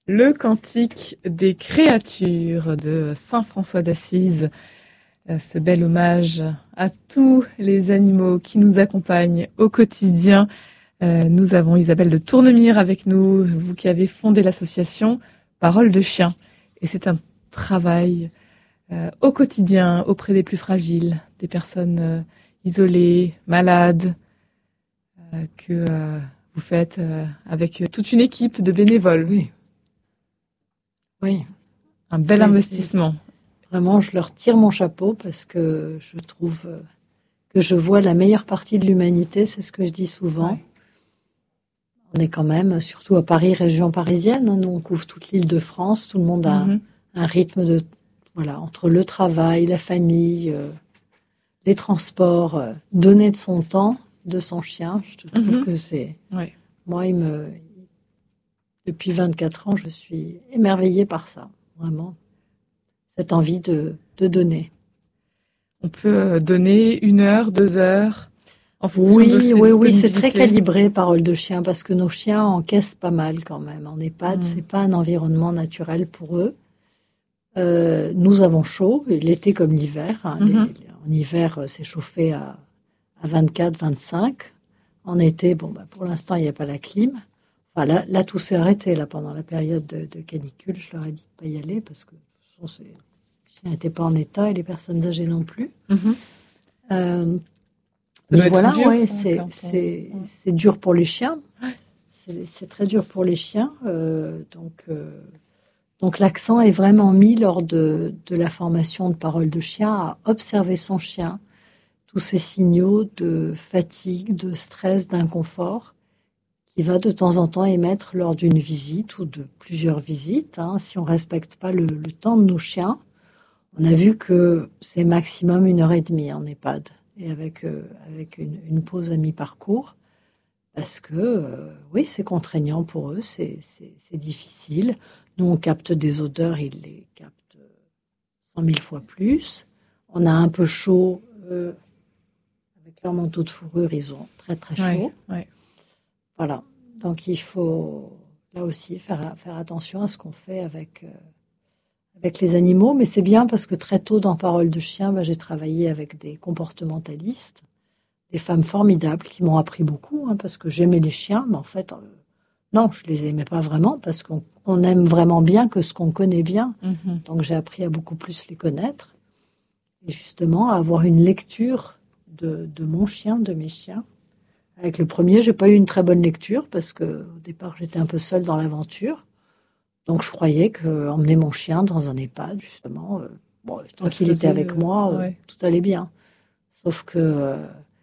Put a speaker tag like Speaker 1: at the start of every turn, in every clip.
Speaker 1: Le cantique des créatures de saint François d'Assise, ce bel hommage à tous les animaux qui nous accompagnent au quotidien. Nous avons Isabelle de Tournemire avec nous, vous qui avez fondé l'association Parole de Chien. Et c'est un travail au quotidien auprès des plus fragiles, des personnes isolées, malades, que vous faites avec toute une équipe de bénévoles.
Speaker 2: Oui.
Speaker 1: Un bel investissement.
Speaker 2: Vraiment, je leur tire mon chapeau parce que je trouve que je vois la meilleure partie de l'humanité, c'est ce que je dis souvent. Ouais. On est quand même, surtout à Paris, région parisienne, hein, nous on couvre toute l'île de France, tout le monde a un rythme de, entre le travail, la famille, les transports, donner de son temps, de son chien, je trouve que c'est... Ouais. Moi, depuis 24 ans, je suis émerveillée par ça, vraiment. Cette envie de donner.
Speaker 1: On peut donner 1 heure, 2 heures en fonction de ses
Speaker 2: Oui, c'est très calibré, Parole de Chien, parce que nos chiens encaissent pas mal quand même. En EHPAD, c'est pas un environnement naturel pour eux. Nous avons chaud, l'été comme l'hiver. Hein, en hiver, c'est chauffé à 24, 25. En été, pour l'instant, il n'y a pas la clim. Enfin, là, tout s'est arrêté là, pendant la période de canicule. Je leur ai dit de ne pas y aller parce que les chiens n'étaient pas en état et les personnes âgées non plus. Mais voilà, dur, c'est dur pour les chiens. C'est très dur pour les chiens. Donc l'accent est vraiment mis lors de la formation de Parole de Chien à observer son chien, tous ces signaux de fatigue, de stress, d'inconfort qu'il va de temps en temps émettre lors d'une visite ou de plusieurs visites. Hein. Si on ne respecte pas le temps de nos chiens, on a vu que c'est maximum 1h30 en EHPAD et avec une pause à mi-parcours parce que, c'est contraignant pour eux, c'est difficile. Nous, on capte des odeurs, ils les captent 100 000 fois plus. On a un peu chaud, avec leur manteau de fourrure, ils ont très très chaud. Ouais. Voilà, donc il faut là aussi faire attention à ce qu'on fait avec les animaux, mais c'est bien parce que très tôt dans Parole de Chien, j'ai travaillé avec des comportementalistes, des femmes formidables qui m'ont appris beaucoup, hein, parce que j'aimais les chiens, mais en fait, non, je les aimais pas vraiment parce qu'on aime vraiment bien que ce qu'on connaît bien. Donc j'ai appris à beaucoup plus les connaître et justement à avoir une lecture de mon chien, de mes chiens. Avec le premier, j'ai pas eu une très bonne lecture parce que au départ, j'étais un peu seule dans l'aventure. Donc, je croyais qu'emmener mon chien dans un EHPAD, justement, tant qu'il était avec moi, tout allait bien. Sauf que,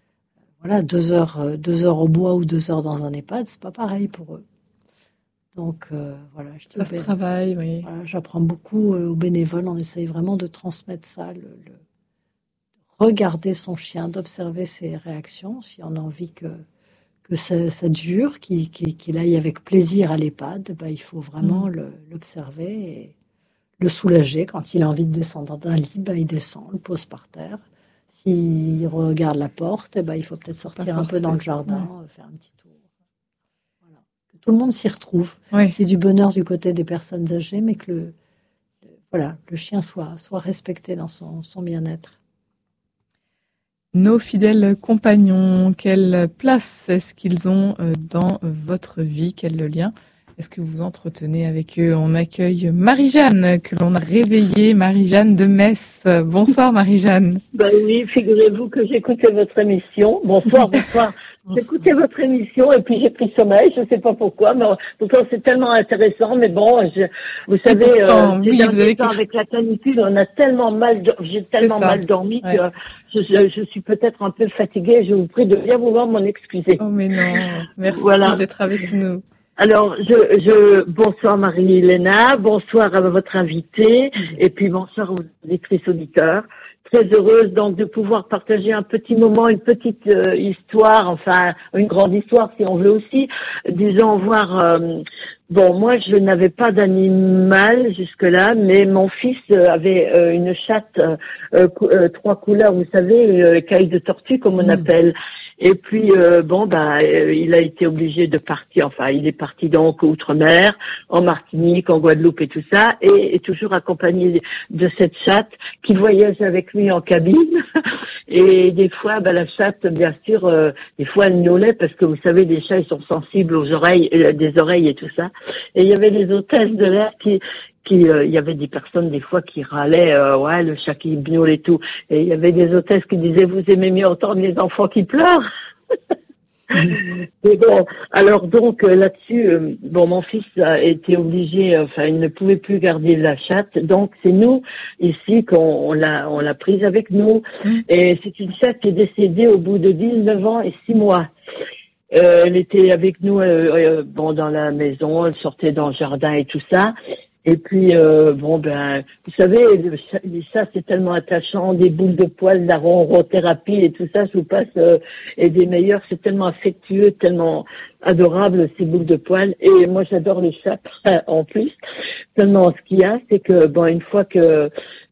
Speaker 2: 2 heures au bois ou 2 heures dans un EHPAD, c'est pas pareil pour eux. Donc,
Speaker 1: ça se travaille, oui.
Speaker 2: Voilà, j'apprends beaucoup aux bénévoles. On essaye vraiment de transmettre ça, regarder son chien, d'observer ses réactions, si on a envie que ça dure, qu'il aille avec plaisir à l'EHPAD, il faut vraiment l'observer et le soulager. Quand il a envie de descendre d'un lit, il descend, le pose par terre. S'il regarde la porte, il faut peut-être sortir un peu dans le jardin, faire un petit tour. Voilà. Que tout le monde s'y retrouve, qu'il y ait du bonheur du côté des personnes âgées, mais que le chien soit respecté dans son bien-être.
Speaker 1: Nos fidèles compagnons, quelle place est-ce qu'ils ont dans votre vie? Quel lien est-ce que vous entretenez avec eux? On accueille Marie-Jeanne, que l'on a réveillée, Marie-Jeanne de Metz. Bonsoir Marie-Jeanne.
Speaker 3: Oui, figurez-vous que j'écoutais votre émission. Bonsoir. J'écoutais votre émission et puis j'ai pris sommeil, je ne sais pas pourquoi, mais pourtant c'est tellement intéressant, mais bon, vous savez, avec la canicule, j'ai tellement mal dormi que je suis peut-être un peu fatiguée, je vous prie de bien vouloir m'en excuser.
Speaker 1: Oh mais non, merci d'être avec nous.
Speaker 3: Alors, bonsoir Marie-Léna, bonsoir à votre invitée, et puis bonsoir aux auditrices auditeurs. Très heureuse donc de pouvoir partager un petit moment, une petite histoire, enfin une grande histoire si on veut aussi. Disons moi je n'avais pas d'animal jusque-là, mais mon fils avait une chatte 3 couleurs, vous savez, écaille de tortue comme on appelle. Et puis il a été obligé de partir. Enfin, il est parti donc outre-mer, en Martinique, en Guadeloupe et tout ça, et est toujours accompagné de cette chatte qui voyage avec lui en cabine. Et des fois, la chatte, bien sûr, des fois elle miaulait parce que vous savez, les chats ils sont sensibles aux oreilles, des oreilles et tout ça. Et il y avait les hôtesses de l'air il y avait des personnes des fois qui râlaient, ouais, le chat qui miaule et tout. Et il y avait des hôtesses qui disaient, vous aimez mieux entendre les enfants qui pleurent. Et bon, alors donc là-dessus, mon fils a été obligé, il ne pouvait plus garder la chatte, donc c'est nous ici qu'on l'a prise avec nous. Et c'est une chatte qui est décédée au bout de 19 ans et 6 mois. Elle était avec nous, dans la maison, elle sortait dans le jardin et tout ça. Et puis, vous savez, les chats, c'est tellement attachant, des boules de poils, la ronrothérapie et tout ça, je vous passe, et des meilleurs, c'est tellement affectueux, tellement adorable, ces boules de poils. Et moi, j'adore les chats, en plus. Tellement, ce qu'il y a, c'est que, une fois que,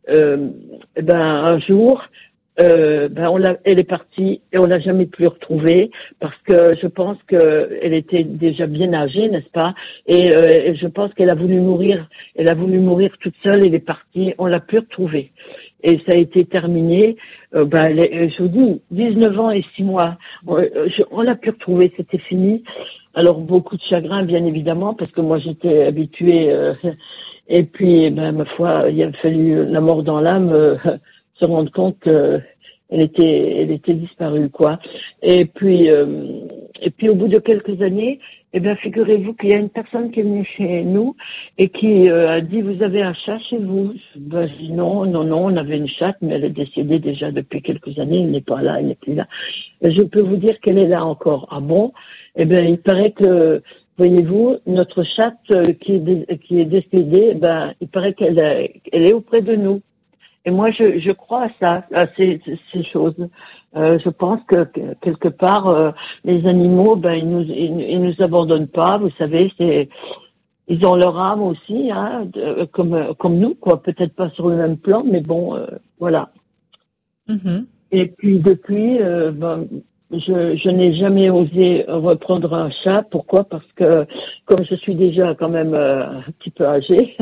Speaker 3: un jour, elle est partie et on l'a jamais plus retrouvée parce que je pense que elle était déjà bien âgée, n'est-ce pas? Et je pense qu'elle a voulu mourir. Elle a voulu mourir toute seule. Elle est partie. On l'a plus retrouvée. Et ça a été terminé. Je vous dis, 19 ans et 6 mois. On l'a plus retrouvée. C'était fini. Alors beaucoup de chagrin, bien évidemment, parce que moi j'étais habituée. Et puis, ma foi, il a fallu la mort dans l'âme. Se rendre compte que elle était disparue, quoi. Et puis au bout de quelques années, figurez-vous qu'il y a une personne qui est venue chez nous et qui a dit, vous avez un chat chez vous? Je dis non, on avait une chatte, mais elle est décédée déjà depuis quelques années, elle n'est pas là, elle n'est plus là. Je peux vous dire qu'elle est là encore. Ah bon? Il paraît que, voyez-vous, notre chatte qui est décédée, il paraît qu'elle est auprès de nous. Et moi, je crois à ça, à ces choses. Je pense que quelque part, les animaux, ils nous abandonnent pas. Vous savez, ils ont leur âme aussi, hein, comme nous, quoi. Peut-être pas sur le même plan, mais bon, voilà. Mm-hmm. Et puis depuis, je n'ai jamais osé reprendre un chat. Pourquoi? Parce que comme je suis déjà quand même un petit peu âgée,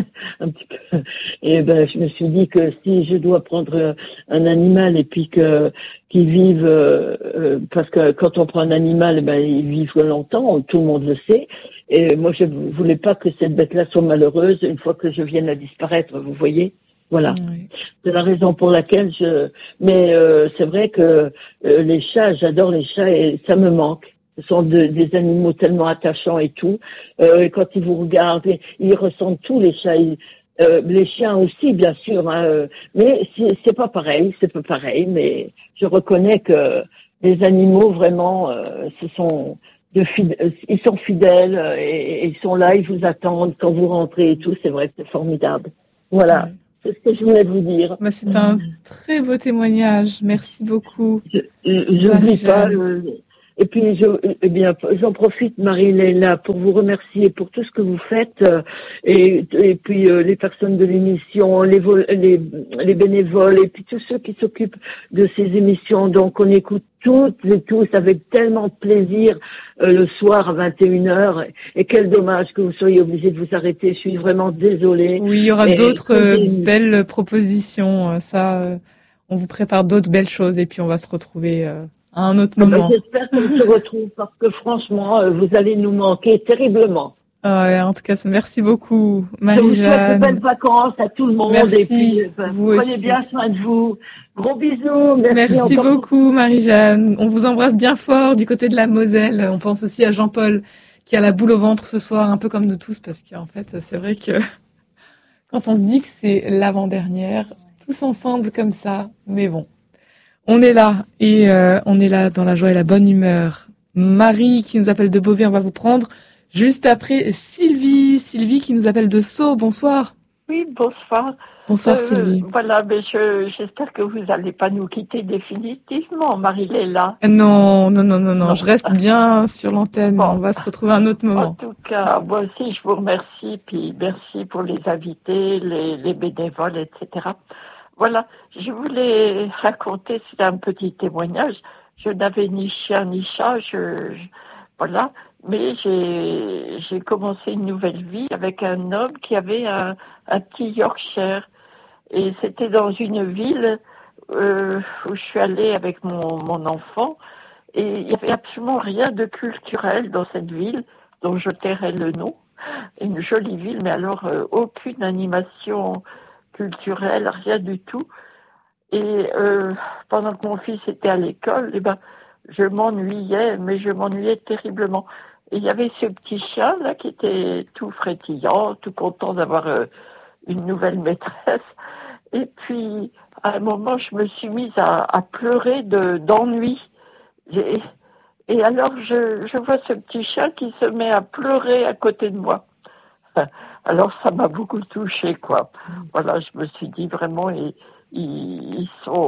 Speaker 3: je me suis dit que si je dois prendre un animal et puis qu'ils vivent, parce que quand on prend un animal, ils vivent longtemps, tout le monde le sait. Et moi, je voulais pas que cette bête-là soit malheureuse une fois que je vienne à disparaître. Vous voyez? Voilà. Oui. C'est la raison pour laquelle mais c'est vrai que les chats, j'adore les chats et ça me manque. Ce sont des animaux tellement attachants et tout. Et quand ils vous regardent, ils ressentent tous les chats. Les chiens aussi, bien sûr. Hein, mais c'est pas pareil. Mais je reconnais que les animaux vraiment, ils sont fidèles et ils sont là, ils vous attendent quand vous rentrez et tout. C'est vrai que c'est formidable. Voilà. Oui. C'est ce que je voulais vous dire.
Speaker 1: C'est un très beau témoignage. Merci beaucoup.
Speaker 3: J'oublie pas. Et puis, j'en profite, Marie-Léna, pour vous remercier pour tout ce que vous faites. Et puis, les personnes de l'émission, les bénévoles, et puis tous ceux qui s'occupent de ces émissions. Donc, on écoute toutes et tous avec tellement de plaisir le soir à 21h. Et quel dommage que vous soyez obligés de vous arrêter. Je suis vraiment désolée.
Speaker 1: Oui, il y aura d'autres belles propositions. On vous prépare d'autres belles choses et puis on va se retrouver à un autre moment.
Speaker 3: J'espère qu'on se retrouve parce que franchement, vous allez nous manquer terriblement.
Speaker 1: Ouais, en tout cas, merci beaucoup, Marie-Jeanne.
Speaker 3: Je vous souhaite de belles vacances à tout le monde.
Speaker 1: Merci,
Speaker 3: et puis,
Speaker 1: vous
Speaker 3: prenez
Speaker 1: aussi.
Speaker 3: bien soin de vous. Gros bisous.
Speaker 1: Merci beaucoup, Marie-Jeanne. On vous embrasse bien fort du côté de la Moselle. On pense aussi à Jean-Paul qui a la boule au ventre ce soir, un peu comme nous tous, parce qu'en fait, c'est vrai que quand on se dit que c'est l'avant-dernière, tous ensemble comme ça, mais bon. On est là et on est là dans la joie et la bonne humeur. Marie qui nous appelle de Beauvais, on va vous prendre. Juste après Sylvie qui nous appelle de Sceaux. Bonsoir.
Speaker 4: Oui, bonsoir.
Speaker 1: Bonsoir Sylvie.
Speaker 4: Voilà, mais j'espère que vous n'allez pas nous quitter définitivement, Marie-Léla.
Speaker 1: Non. Je reste bien sur l'antenne. Bon. On va se retrouver à un autre moment.
Speaker 4: En tout cas, moi aussi je vous remercie, puis merci pour les invités, les bénévoles, etc. Voilà, je voulais raconter, c'est un petit témoignage. je n'avais ni chien ni chat, voilà. Mais j'ai commencé une nouvelle vie avec un homme qui avait un petit Yorkshire. Et c'était dans une ville où je suis allée avec mon enfant. Et il n'y avait absolument rien de culturel dans cette ville, dont je tairai le nom. Une jolie ville, mais alors aucune animation culturelle, rien du tout. Et pendant que mon fils était à l'école, eh ben, je m'ennuyais, mais je m'ennuyais terriblement. Et il y avait ce petit chien là qui était tout frétillant, tout content d'avoir une nouvelle maîtresse. Et puis, à un moment, je me suis mise à pleurer d'ennui. Et alors, je vois ce petit chien qui se met à pleurer à côté de moi. Alors, ça m'a beaucoup touchée, quoi. Voilà, je me suis dit vraiment, ils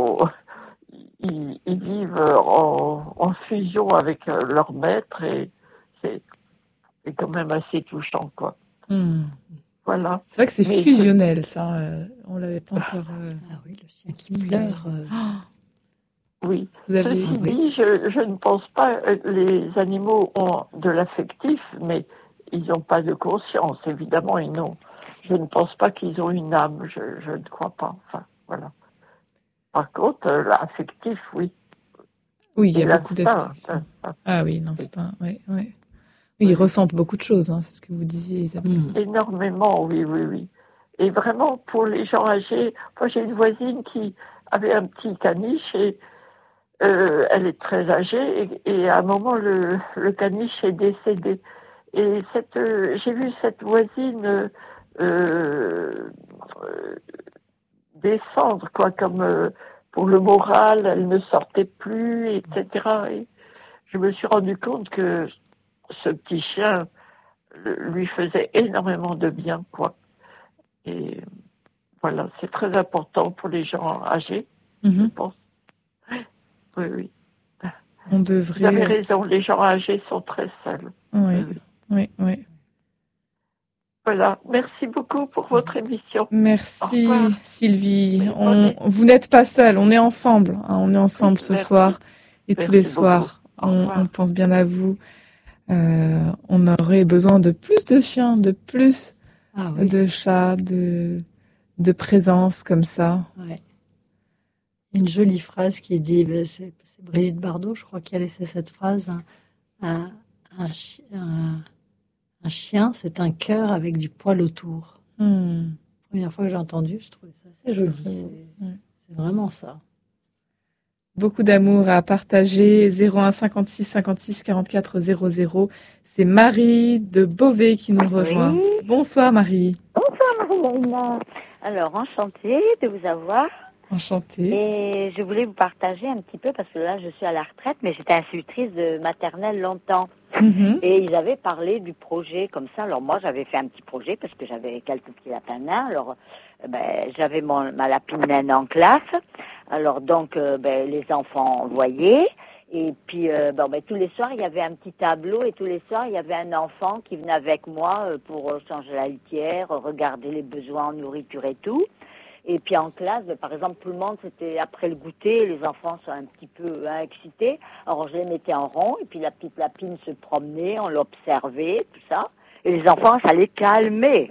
Speaker 4: vivent en fusion avec leur maître et c'est quand même assez touchant, quoi. Voilà.
Speaker 1: C'est vrai que c'est fusionnel, ça. On l'avait pas encore.
Speaker 2: Ah oui, le chien qui pleure.
Speaker 4: Oui.
Speaker 1: Vous avez...
Speaker 4: Ceci dit, je ne pense pas les animaux ont de l'affectif, mais ils n'ont pas de conscience, évidemment, ils n'ont. Je ne pense pas qu'ils ont une âme, je ne crois pas. Enfin, voilà. Par contre, l'affectif, oui.
Speaker 1: Oui, il y a beaucoup d'affection. Ah oui, l'instinct, oui. Oui, ils ressentent beaucoup de choses, hein, c'est ce que vous disiez, Isabelle.
Speaker 4: Énormément, oui. Et vraiment, pour les gens âgés, moi j'ai une voisine qui avait un petit caniche et elle est très âgée et à un moment le caniche est décédé. Et j'ai vu cette voisine descendre, quoi, comme pour le moral, elle ne sortait plus, etc. Et je me suis rendu compte que ce petit chien lui faisait énormément de bien, quoi. Et voilà, c'est très important pour les gens âgés, je pense. Oui.
Speaker 1: On devrait...
Speaker 4: Vous avez raison, les gens âgés sont très seuls.
Speaker 1: Oui.
Speaker 4: Voilà, merci beaucoup pour votre émission.
Speaker 1: Merci Sylvie. Vous n'êtes pas seule, on est ensemble. Hein, on est ensemble ce soir et tous les soirs. On pense bien à vous. On aurait besoin de plus de chiens, de plus de chats, de présence comme ça.
Speaker 2: Ouais. Une jolie phrase qui dit, c'est Brigitte Bardot, je crois, qui a laissé cette phrase. Un chien, c'est un cœur avec du poil autour. Première fois que j'ai entendu, je trouvais ça assez joli. C'est vraiment ça.
Speaker 1: Beaucoup d'amour à partager. 01 56 56 44 00. C'est Marie de Beauvais qui nous rejoint.
Speaker 5: Oui.
Speaker 1: Bonsoir Marie.
Speaker 5: Bonsoir Marie-Léna. Alors, enchantée de vous avoir.
Speaker 1: Enchantée.
Speaker 5: Et je voulais vous partager un petit peu, parce que là, je suis à la retraite, mais j'étais institutrice de maternelle longtemps. Et ils avaient parlé du projet comme ça. Alors moi, j'avais fait un petit projet parce que j'avais quelques petits lapins nains. Alors, j'avais ma lapine naine en classe. Alors donc, les enfants voyaient. Et puis, tous les soirs, il y avait un petit tableau. Et tous les soirs, il y avait un enfant qui venait avec moi pour changer la litière, regarder les besoins en nourriture et tout. Et puis en classe, par exemple, tout le monde, c'était après le goûter, les enfants sont un petit peu excités. Alors je les mettais en rond, et puis la petite lapine se promenait, on l'observait, tout ça. Et les enfants, ça les calmait.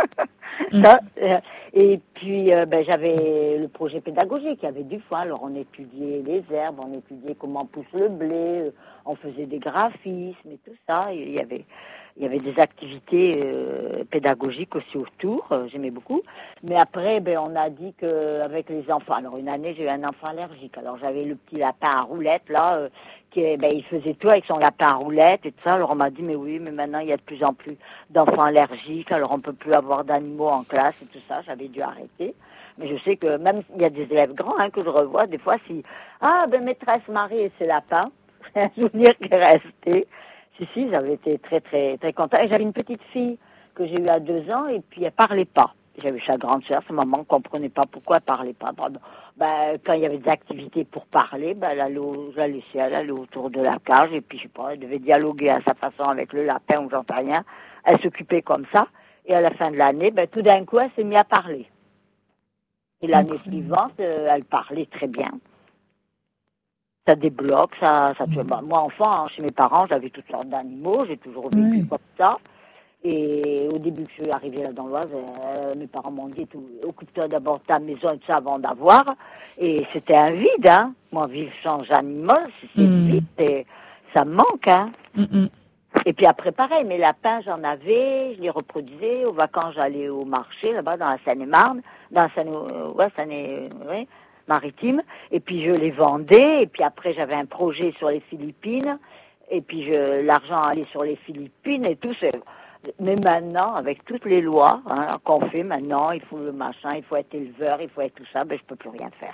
Speaker 5: Et puis j'avais le projet pédagogique, il y avait du foin. Alors on étudiait les herbes, on étudiait comment pousse le blé, on faisait des graphismes et tout ça. Il y avait des activités pédagogiques aussi autour, j'aimais beaucoup. Mais après, on a dit qu'avec les enfants, alors une année, j'ai eu un enfant allergique. Alors j'avais le petit lapin à roulettes, là, il faisait tout avec son lapin à roulettes et tout ça. Alors on m'a dit, mais oui, mais maintenant, il y a de plus en plus d'enfants allergiques, alors on peut plus avoir d'animaux en classe et tout ça. J'avais dû arrêter. Mais je sais que même, il y a des élèves grands que je revois, des fois, maîtresse Marie et ses lapins, c'est un souvenir qui est resté. Si, j'avais été très, très, très contente. Et j'avais une petite fille que j'ai eue à 2 ans, et puis elle parlait pas. J'avais sa grande sœur, sa maman ne comprenait pas pourquoi elle parlait pas. Quand il y avait des activités pour parler, je la laissais, elle allait autour de la cage, et puis je sais pas, elle devait dialoguer à sa façon avec le lapin, ou j'en sais rien. Elle s'occupait comme ça, et à la fin de l'année, tout d'un coup, elle s'est mise à parler. Et l'année suivante, elle parlait très bien. ça débloque, ça moi, enfant, chez mes parents, j'avais toutes sortes d'animaux, j'ai toujours vécu comme ça. Et au début que je suis arrivée là dans l'Oise, mes parents m'ont dit, occupe-toi d'abord de ta maison et tout ça avant d'avoir. Et c'était un vide, hein. Moi, vivre sans animal, c'est vide, ça me manque, hein. Et puis après, pareil, mes lapins, j'en avais, je les reproduisais. Aux vacances, j'allais au marché, là-bas, dans la Seine-et-Marne, dans la Seine-Maritime. Et puis, je les vendais. Et puis après, j'avais un projet sur les Philippines. Et puis, l'argent allait sur les Philippines et tout. Mais maintenant, avec toutes les lois qu'on fait maintenant, il faut le machin, il faut être éleveur, il faut être tout ça, je peux plus rien faire.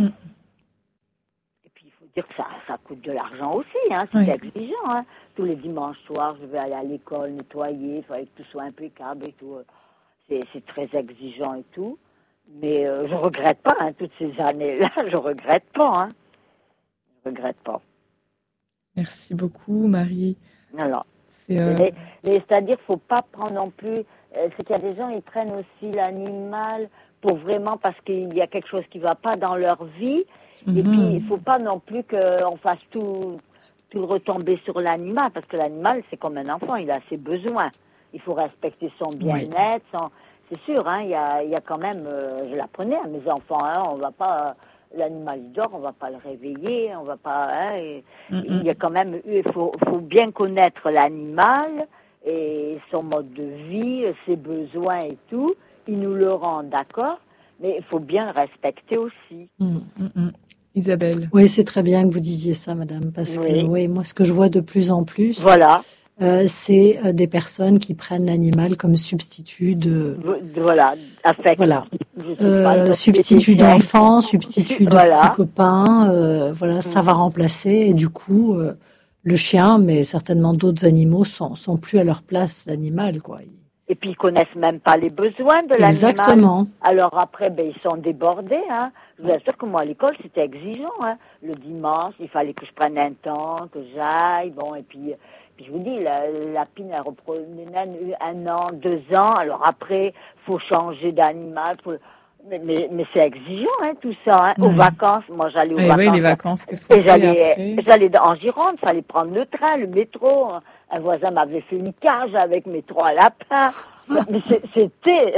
Speaker 5: Et puis, il faut dire que ça coûte de l'argent aussi, hein, c'est exigeant, hein. Tous les dimanches soirs, je vais aller à l'école nettoyer, il fallait que tout soit impeccable et tout. C'est très exigeant et tout. Mais je regrette pas, hein, toutes ces années-là, je regrette pas, hein. Je regrette pas.
Speaker 1: Merci beaucoup, Marie.
Speaker 5: Alors. Mais c'est-à-dire, faut pas prendre non plus. C'est qu'il y a des gens, ils prennent aussi l'animal pour vraiment parce qu'il y a quelque chose qui va pas dans leur vie. Et puis, il faut pas non plus qu'on fasse tout retomber sur l'animal parce que l'animal, c'est comme un enfant, il a ses besoins. Il faut respecter son bien-être. C'est sûr, hein, il y a quand même. Je l'apprenais à mes enfants, hein, on va pas. L'animal il dort, on va pas le réveiller, on va pas. Hein, il y a quand même, il faut bien connaître l'animal et son mode de vie, ses besoins et tout. Il nous le rend, d'accord, mais il faut bien le respecter aussi.
Speaker 1: Isabelle.
Speaker 2: Oui, c'est très bien que vous disiez ça, madame, parce que moi, ce que je vois de plus en plus.
Speaker 5: Voilà.
Speaker 2: C'est des personnes qui prennent l'animal comme substitut de
Speaker 5: affect.
Speaker 2: Voilà, substitut d'enfant, substitut de petit copain, ça va remplacer et du coup le chien, mais certainement d'autres animaux sont plus à leur place l'animal, quoi.
Speaker 5: Et puis ils connaissent même pas les besoins de l'animal.
Speaker 2: Exactement.
Speaker 5: Alors après, ils sont débordés, hein. Je vous assure que moi à l'école c'était exigeant, hein. Le dimanche, il fallait que je prenne un temps, que j'aille, et puis je vous dis, la pine, elle reprenait 1 an, 2 ans. Alors après, faut changer d'animal. Mais c'est exigeant, hein, tout ça. Hein. Aux vacances, moi j'allais aux vacances.
Speaker 1: Oui, les vacances, qu'est-ce qu'on fait
Speaker 5: j'allais en Gironde, fallait prendre le train, le métro. Un voisin m'avait fait une cage avec mes 3 lapins. Mais c'était...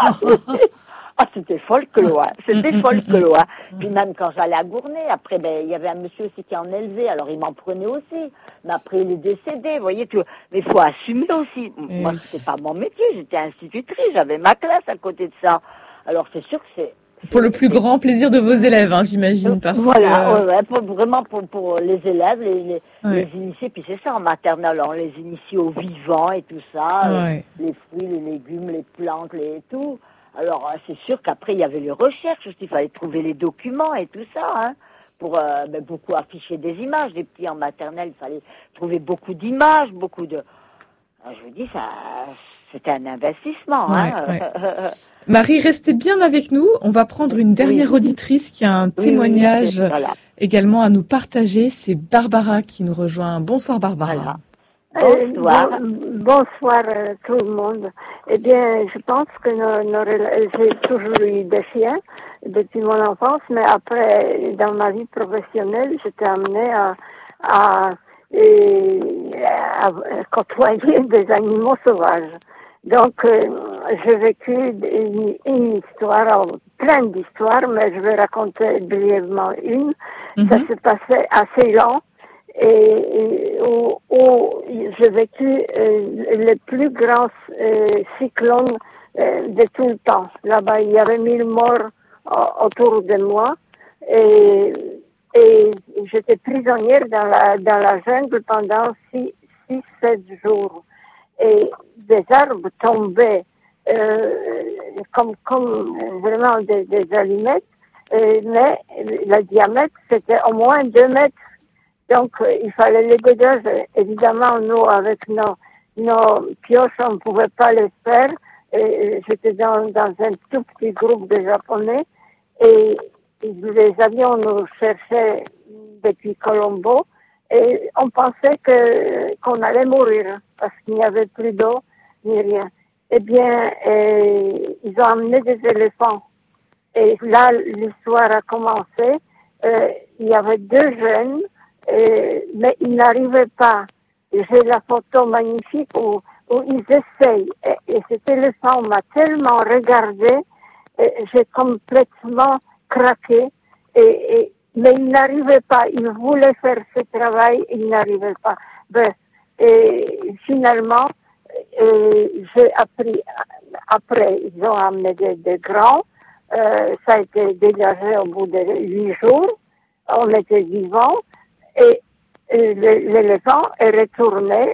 Speaker 5: c'était folklore, Puis même quand j'allais à Gournay, après, il y avait un monsieur aussi qui en élevait, alors il m'en prenait aussi. Mais après, il est décédé, vous voyez, mais il faut assumer aussi. Moi, c'était pas mon métier, j'étais institutrice, j'avais ma classe à côté de ça. Alors, c'est sûr que c'est...
Speaker 1: Pour le plus grand plaisir de vos élèves, hein, j'imagine, parce
Speaker 5: vraiment pour les élèves, les initiés, puis c'est ça, en maternelle, on les initie au vivant et tout ça, les fruits, les légumes, les plantes, tout. Alors, c'est sûr qu'après, il y avait les recherches aussi, il fallait trouver les documents et tout ça, hein, pour beaucoup afficher des images. Les petits en maternelle, il fallait trouver beaucoup d'images, beaucoup de... Je vous dis, c'était un investissement.
Speaker 1: Marie, restez bien avec nous. On va prendre une dernière auditrice qui a un témoignage également à nous partager. C'est Barbara qui nous rejoint. Bonsoir, Barbara.
Speaker 6: Bonsoir tout le monde. Eh bien, je pense que j'ai toujours eu des chiens depuis mon enfance, mais après, dans ma vie professionnelle, j'étais amenée à côtoyer des animaux sauvages. Donc, j'ai vécu une histoire, plein d'histoires, mais je vais raconter brièvement une. Ça s'est passé à Ceylan. Et où j'ai vécu les plus grands cyclones de tout le temps. Là-bas, il y avait 1000 morts autour de moi et j'étais prisonnière dans la jungle pendant 6-7 jours. Et des arbres tombaient comme vraiment des allumettes, mais le diamètre, c'était au moins 2 mètres. Donc, il fallait les dégager. Évidemment, nous, avec nos pioches, on ne pouvait pas les faire. Et j'étais dans un tout petit groupe de Japonais et les avions nous cherchaient depuis Colombo et on pensait qu'on allait mourir parce qu'il n'y avait plus d'eau ni rien. Eh bien, ils ont amené des éléphants. Et là, l'histoire a commencé. il y avait 2 jeunes, mais ils n'arrivaient pas. J'ai la photo magnifique où ils essayent. Et cet éléphant m'a tellement regardé, j'ai complètement craqué. Mais il n'arrivait pas. Il voulait faire ce travail, il n'arrivait pas. Et finalement, j'ai appris. Après, ils ont amené des grands. Ça a été dégagé au bout de 8 jours. On était vivants. Et l'éléphant est retourné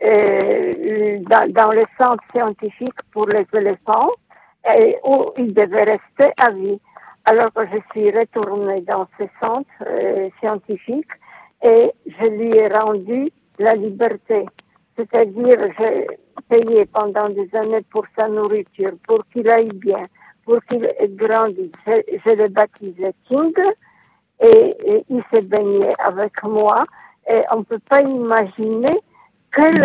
Speaker 6: dans le centre scientifique pour les éléphants où il devait rester à vie. Alors que je suis retournée dans ce centre scientifique et je lui ai rendu la liberté. C'est-à-dire, j'ai payé pendant des années pour sa nourriture, pour qu'il aille bien, pour qu'il grandisse. Je l'ai baptisé Tigre et il s'est baigné avec moi. Et on ne peut pas imaginer quel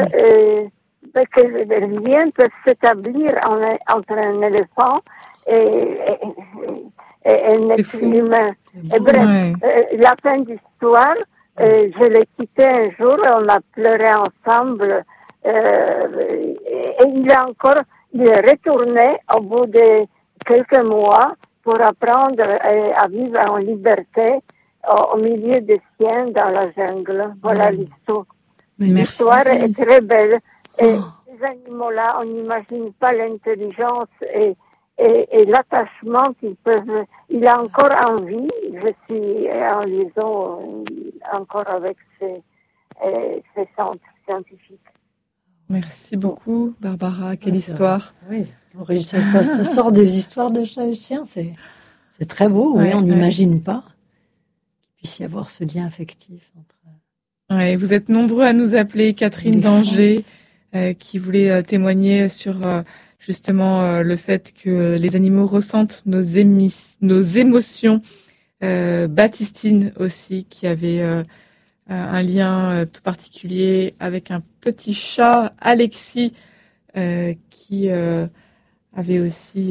Speaker 6: lien peut s'établir entre un éléphant et un être humain. Et bref, la fin d'histoire, je l'ai quitté un jour, on a pleuré ensemble, et il est retourné au bout de quelques mois pour apprendre à vivre en liberté au milieu des siens dans la jungle. Voilà l'histoire. L'histoire est très belle. Et ces animaux-là, on n'imagine pas l'intelligence et l'attachement qu'ils peuvent. Il a encore envie. Je suis en liaison encore avec ces centres scientifiques.
Speaker 1: Merci beaucoup, Barbara. Quelle histoire.
Speaker 2: Oui, ça sort des histoires de chats et chiens. C'est très beau. Oui, on n'imagine pas qu'il puisse y avoir ce lien affectif entre.
Speaker 1: Ouais, vous êtes nombreux à nous appeler. Catherine d'Angers, qui voulait témoigner sur justement le fait que les animaux ressentent nos émotions. Baptistine aussi, qui avait un lien tout particulier avec un petit chat, Alexis, qui avait aussi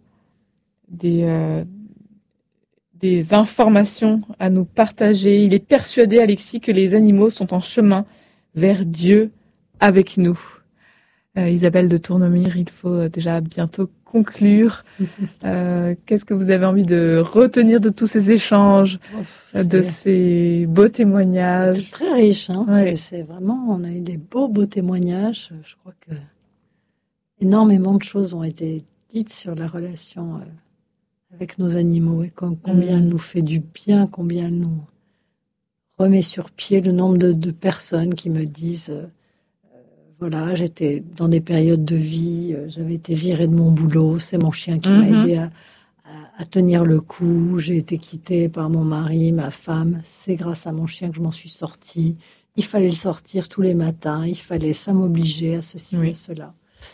Speaker 1: des informations à nous partager. Il est persuadé, Alexis, que les animaux sont en chemin vers Dieu avec nous. Isabelle de Tournemire, il faut déjà bientôt conclure. Qu'est-ce que vous avez envie de retenir de tous ces échanges, de ces beaux témoignages?
Speaker 2: C'est très riche, hein. Ouais. C'est vraiment, on a eu des beaux témoignages. Je crois que énormément de choses ont été dites sur la relation avec nos animaux et combien elle nous fait du bien, combien elle nous remet sur pied. Le nombre de personnes qui me disent voilà, j'étais dans des périodes de vie, j'avais été virée de mon boulot, c'est mon chien qui m'a aidé à tenir le coup, j'ai été quittée par mon mari, ma femme, c'est grâce à mon chien que je m'en suis sortie. Il fallait le sortir tous les matins, ça m'obligeait à ceci, à cela.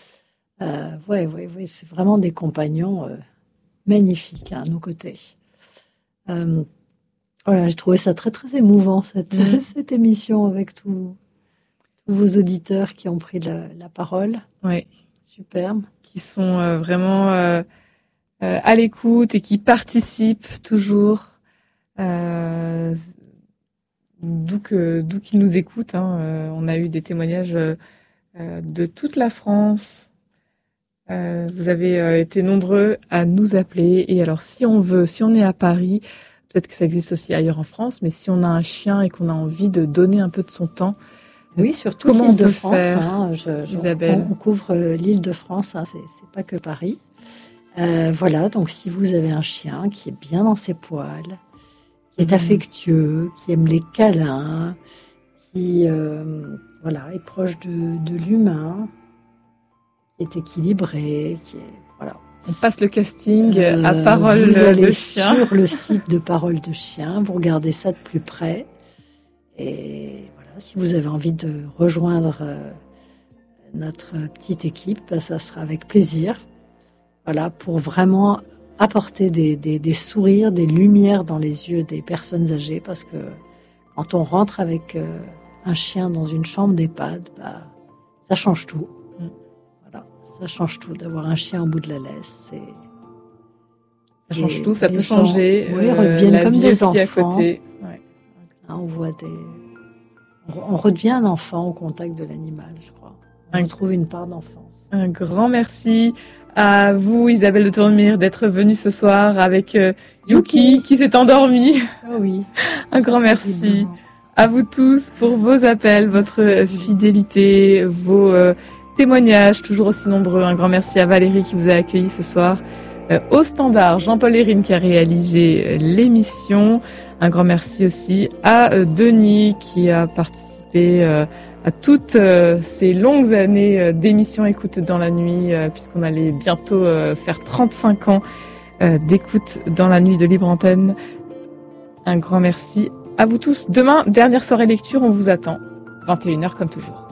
Speaker 2: Oui, c'est vraiment des compagnons magnifiques à nos côtés. Voilà, j'ai trouvé ça très très émouvant cette émission avec tous vos auditeurs qui ont pris la parole.
Speaker 1: Oui.
Speaker 2: Superbe.
Speaker 1: Qui sont vraiment à l'écoute et qui participent toujours, d'où qu'ils nous écoutent. On a eu des témoignages de toute la France. Vous avez été nombreux à nous appeler. Et alors, si on est à Paris, peut-être que ça existe aussi ailleurs en France, mais si on a un chien et qu'on a envie de donner un peu de son temps,
Speaker 2: oui, surtout l'île de France. Isabelle. On couvre l'île de France, c'est pas que Paris. Voilà, donc si vous avez un chien qui est bien dans ses poils, qui est affectueux, qui aime les câlins, qui est proche de l'humain, qui est équilibré, voilà.
Speaker 1: On passe le casting à Parole de Chien.
Speaker 2: Sur le site de Parole de Chien, vous regardez ça de plus près. Et voilà, si vous avez envie de rejoindre notre petite équipe, ça sera avec plaisir. Voilà, pour vraiment apporter des sourires, des lumières dans les yeux des personnes âgées, parce que quand on rentre avec un chien dans une chambre d'EHPAD, ça change tout. Voilà, ça change tout d'avoir un chien au bout de la laisse.
Speaker 1: Ça change tout, ça peut changer.
Speaker 2: Oui, reviennent
Speaker 1: la
Speaker 2: comme
Speaker 1: vie
Speaker 2: des
Speaker 1: aussi
Speaker 2: enfants.
Speaker 1: à côté. Ouais.
Speaker 2: On redevient un enfant au contact de l'animal, je crois. On trouve une part d'enfance.
Speaker 1: Un grand merci à vous, Isabelle de Tournemire, d'être venue ce soir avec Yuki qui s'est endormi.
Speaker 2: Ah oui.
Speaker 1: Un grand merci à vous tous pour vos appels, votre fidélité, vos témoignages toujours aussi nombreux. Un grand merci à Valérie qui vous a accueilli ce soir au standard, Jean-Paul Hérine qui a réalisé l'émission. Un grand merci aussi à Denis qui a participé à toutes ces longues années d'émission Écoute dans la nuit, puisqu'on allait bientôt faire 35 ans d'écoute dans la nuit de Libre Antenne. Un grand merci à vous tous. Demain, dernière soirée lecture, on vous attend. 21h comme toujours.